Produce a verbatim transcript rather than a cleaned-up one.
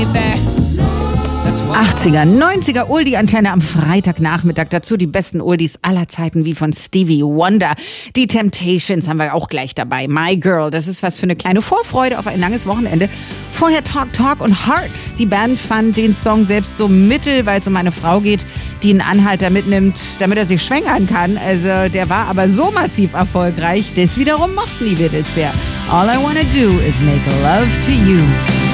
achtziger, neunziger Oldie-Antenne am Freitagnachmittag. Dazu die besten Oldies aller Zeiten wie von Stevie Wonder. Die Temptations haben wir auch gleich dabei. My Girl, das ist was für eine kleine Vorfreude auf ein langes Wochenende. Vorher Talk Talk und Heart. Die Band fand den Song selbst so mittel, weil es um eine Frau geht, die einen Anhalter mitnimmt, damit er sich schwängern kann. Also der war aber so massiv erfolgreich, das wiederum mochten die Beatles sehr. All I wanna do is make love to you.